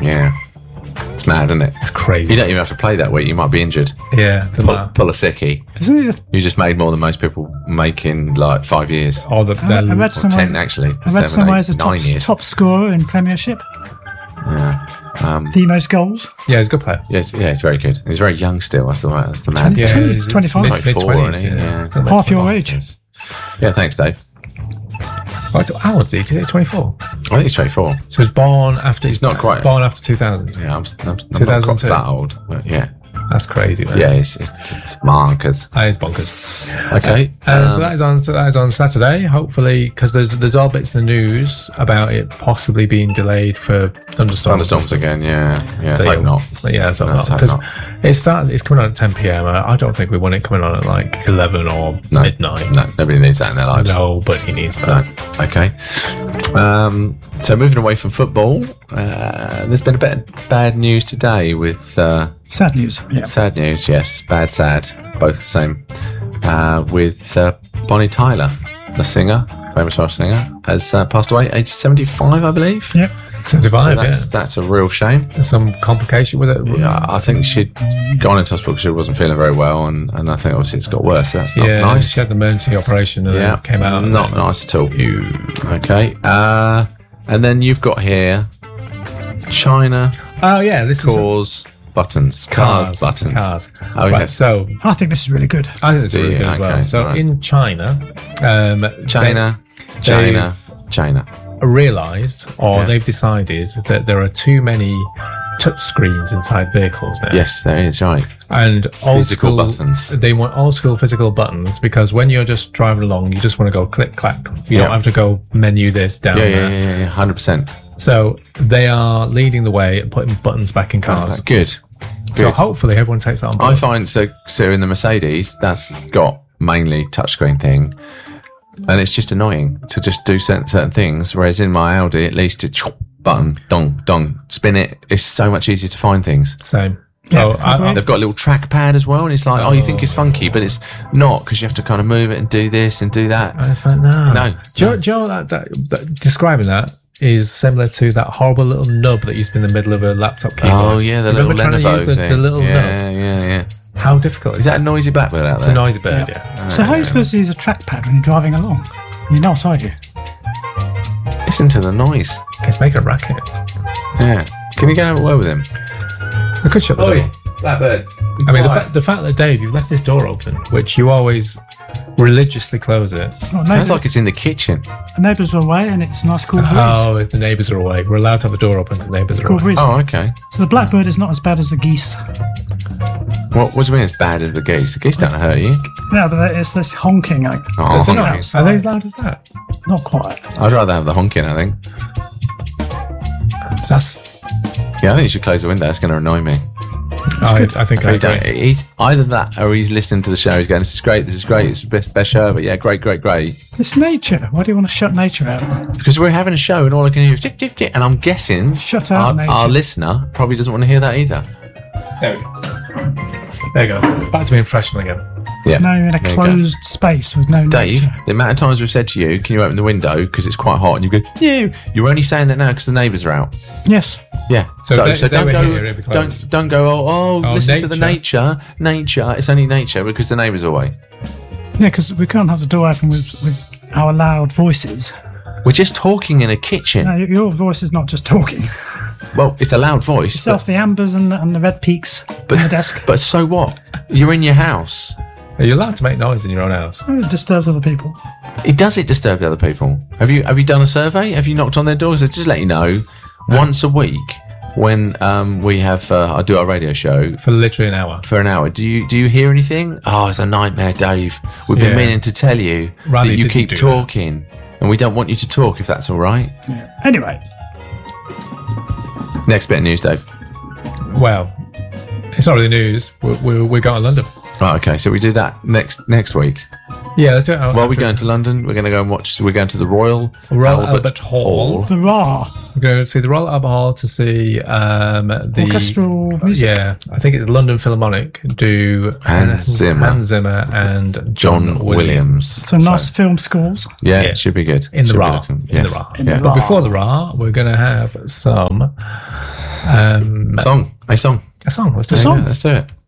Yeah. It's mad, isn't it? It's crazy. You don't even have to play that week. You might be injured. Yeah. Pull a sickie. Isn't it? You just made more than most people make in like 5 years. Oh, I read Or somewhere. 10 actually. I read 7, somewhere 8, as a 9 years. top scorer in Premiership. Yeah. The most goals. Yeah, he's a good player. Yes, yeah, he's very good. He's very young still. That's the man. Yeah, 20, he's 25. mid- 24, mid-20s, isn't he? Yeah. Still Half your mid-20s. age. Yeah, thanks, Dave. How old is he? Is he 24? I think he's 24. So he was born after... He's not quite- Born after 2000. Yeah, I'm not 2002. that old, but yeah. That's crazy, man. Yeah, it's markers. That is bonkers. Okay. So that is on Saturday. Hopefully, because there's all bits in the news about it possibly being delayed for thunderstorms. Thunderstorms again, yeah. Yeah, So let's hope not. Yeah, let's hope No, not. let's hope Because it's coming on at 10 p.m. I don't think we want it coming on at like 11 or midnight. No, nobody needs that in their lives. Nobody needs No. that. Okay. So moving away from football, there's been a bit of bad news today with Sad news. Yeah. sad news. Yes, bad, sad, both the same. With Bonnie Tyler, the singer, famous rock singer, has passed away, age 75, I believe. Yep. 75, So that's a real shame. There's some complication with it. Yeah, I think she'd gone into hospital because she wasn't feeling very well, and I think obviously it's got worse. So that's not Yeah, nice. she had an emergency operation and then it came out. Not nice at all. Okay. And then you've got here China Oh, yeah, this is... cause buttons. Cars buttons. Cars. Oh, Right, yes. so I think this is really good. I think it's really Yeah, good as well. okay, So right. in China, China. realised, or Yeah. they've decided that there are too many touch screens inside vehicles now. Yes, there is, right. And old Physical school buttons. They want old school physical buttons because when you're just driving along, you just want to go click clack. You Yeah. don't have to go menu this down Yeah, there. yeah, 100%. So they are leading the way at putting buttons back in cars. Good. So Good. hopefully everyone takes that on I board. find so in the Mercedes, that's got mainly touchscreen thing, and it's just annoying to just do certain things. Whereas in my Audi, at least it's button, dong, dong, spin it. It's so much easier to find things. Same. Yeah, So They've got a little trackpad as well, and it's like, oh, you think it's funky, but it's not because you have to kind of move it and do this and do that. it's like, no. No. Do you know that describing that is similar to that horrible little nub that used to be in the middle of a laptop keyboard? Oh yeah, the Remember little trying to Lenovo use the, thing. the little nub? Yeah. How difficult Is that a noisy blackbird out It's there? a noisy bird, yeah. So how are you supposed to use a trackpad when you're driving along? You're not, are you? Listen to the noise. It's making a racket. Yeah. Can you go have a word with him? We could shut the door. Blackbird. I mean, the fact that, Dave, you've left this door open, which you always religiously close it. Well, Sounds like it's in the kitchen. the neighbours are away and it's a nice cool breeze. Oh, if the neighbours are away. We're allowed to have the door open because the neighbours are Cool away. breeze. Oh, okay. So the blackbird is not as bad as the geese. What do you mean it's bad as the geese? The geese don't hurt you. No, but it's this honking. Like, Oh, thing honking. outside. Are they as loud as that? Not quite. I'd rather have the honking, I think. Yeah, I think you should close the window. It's going to annoy me. I think I He don't- agree. he's either that or he's listening to the show. He's going, this is great, it's the best show ever. Yeah, great. It's nature. Why do you want to shut nature out? Because we're having a show and all I can hear is tick, tick, tick. And I'm guessing Shut out nature. our listener probably doesn't want to hear that either. There we go. There you go. Back to being professional again. Yeah. No, you're in a There you go. closed space with no Dave, nature. the amount of times we've said to you, can you open the window because it's quite hot? And you go, yeah. You're only saying that now because the neighbours are out. Yes. Yeah. So if they don't were go. here, it'd be closed. Don't go. Oh, listen to the nature. nature. It's only nature because the neighbours are away. Yeah, because we can't have the door open with our loud voices. We're just talking in a kitchen. No, your voice is not just talking. Well, it's a loud voice. It's off the ambers and the red peaks on the desk. But so what? You're in your house. Are you allowed to make noise in your own house? Oh, it disturbs other people. It disturb the other people? Have you done a survey? Have you knocked on their doors? Just let you know, once a week when we have I do our radio show For literally an hour. for an hour. Do you hear anything? Oh, it's a nightmare, Dave. We've been Yeah. meaning to tell you Rather that you you didn't keep do that. talking, and we don't want you to talk if that's all right. Anyway, Next bit of news, Dave. Well, it's not really news. We're going to London. Right, okay, so we do that next week. Yeah, let's do it. While we're going to London, we're going to go and watch. We're going to the Royal Albert Hall. the Ra. We're going to see the Royal Albert Hall to see the Orchestral music. Yeah, I think it's London Philharmonic do Hans Zimmer. and John Williams. Some nice film scores. Yeah, Yeah. it should be good. in the Should be Ra. looking- In yes. the Ra. Yeah. the But Ra. before the Ra, we're going to have some Song. A song. A song. Let's do Yeah, a song. let's do it.